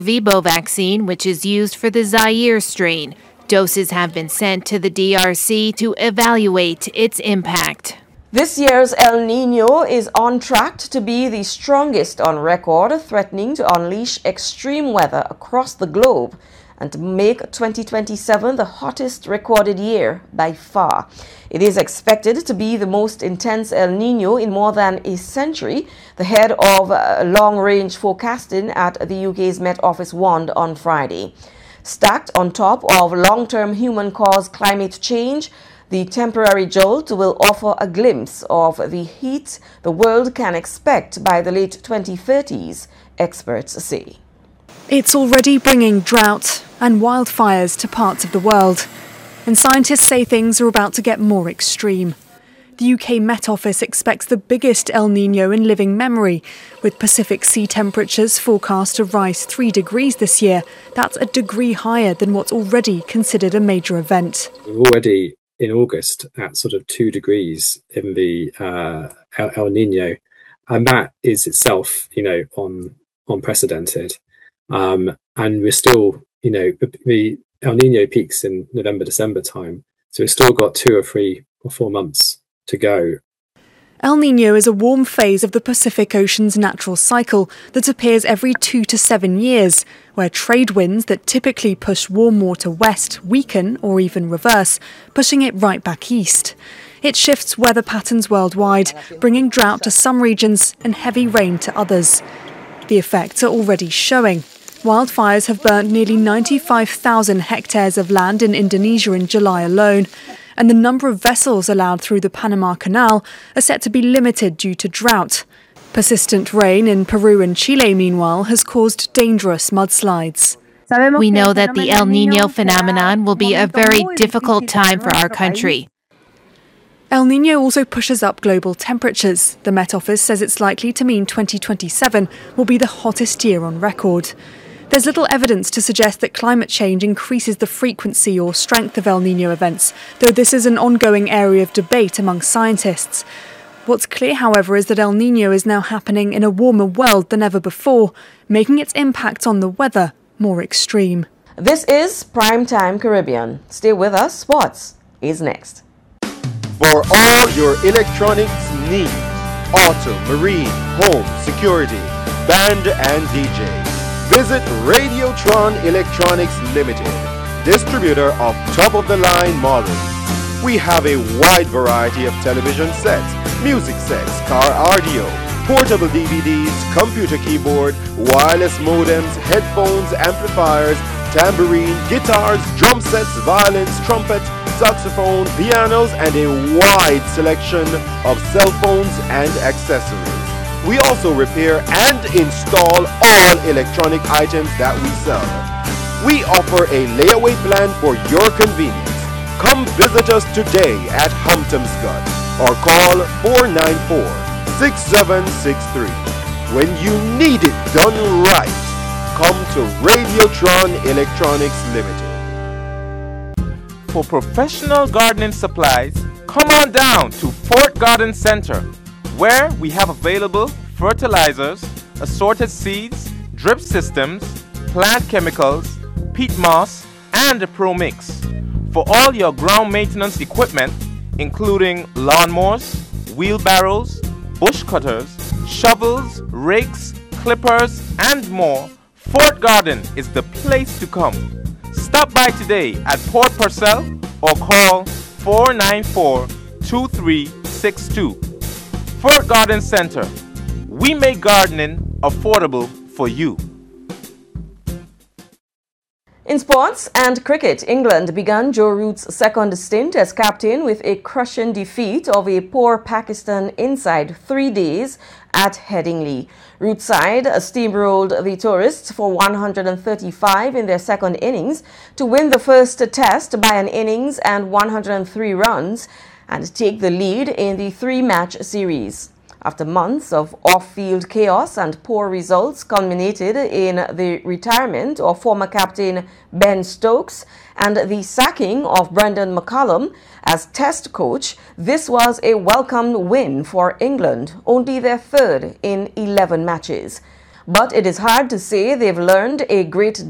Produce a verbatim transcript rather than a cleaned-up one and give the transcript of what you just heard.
Vibo vaccine, which is used for the Zaire strain. Doses have been sent to the D R C to evaluate its impact. This year's El Niño is on track to be the strongest on record, threatening to unleash extreme weather across the globe and to make twenty twenty-seven the hottest recorded year by far. It is expected to be the most intense El Niño in more than a century, the head of uh, long-range forecasting at the U K's Met Office warned on Friday. Stacked on top of long-term human-caused climate change, the temporary jolt will offer a glimpse of the heat the world can expect by the late twenty thirties, experts say. It's already bringing drought and wildfires to parts of the world, and scientists say things are about to get more extreme. The U K Met Office expects the biggest El Niño in living memory, with Pacific sea temperatures forecast to rise three degrees this year. That's a degree higher than what's already considered a major event. We're already in August at sort of two degrees in the uh, El, El Nino, and that is itself, you know, on unprecedented. Um, and we're still, you know, the, the El Nino peaks in November, December time, so we've still got two or three or four months to go. El Niño is a warm phase of the Pacific Ocean's natural cycle that appears every two to seven years, where trade winds that typically push warm water west weaken or even reverse, pushing it right back east. It shifts weather patterns worldwide, bringing drought to some regions and heavy rain to others. The effects are already showing. Wildfires have burned nearly ninety-five thousand hectares of land in Indonesia in July alone, and the number of vessels allowed through the Panama Canal are set to be limited due to drought. Persistent rain in Peru and Chile, meanwhile, has caused dangerous mudslides. We know that the El Niño phenomenon will be a very difficult time for our country. El Niño also pushes up global temperatures. The Met Office says it's likely to mean twenty twenty-seven will be the hottest year on record. There's little evidence to suggest that climate change increases the frequency or strength of El Niño events, though this is an ongoing area of debate among scientists. What's clear, however, is that El Niño is now happening in a warmer world than ever before, making its impact on the weather more extreme. This is Primetime Caribbean. Stay with us. Sports is next. For all your electronics needs, auto, marine, home, security, band and D J. Visit Radiotron Electronics Limited, distributor of top-of-the-line models. We have a wide variety of television sets, music sets, car audio, portable D V Ds, computer keyboard, wireless modems, headphones, amplifiers, tambourine, guitars, drum sets, violins, trumpet, saxophone, pianos, and a wide selection of cell phones and accessories. We also repair and install all electronic items that we sell. We offer a layaway plan for your convenience. Come visit us today at Hamptonscott or call four nine four, six seven six three. When you need it done right, come to Radiotron Electronics Limited. For professional gardening supplies, come on down to Fort Garden Center, where we have available fertilizers, assorted seeds, drip systems, plant chemicals, peat moss, and a Pro Mix. For all your ground maintenance equipment, including lawnmowers, wheelbarrows, bush cutters, shovels, rakes, clippers, and more, Fort Garden is the place to come. Stop by today at Port Purcell or call four nine four, two three six two. Fort Garden Center. We make gardening affordable for you. In sports and cricket, England began Joe Root's second stint as captain with a crushing defeat of a poor Pakistan inside three days at Headingley. Root's side steamrolled the tourists for one hundred thirty-five in their second innings to win the first test by an innings and one hundred three runs and take the lead in the three-match series. After months of off-field chaos and poor results culminated in the retirement of former captain Ben Stokes and the sacking of Brendan McCullum as test coach, this was a welcomed win for England, only their third in eleven matches. but it is hard to say they've learned a great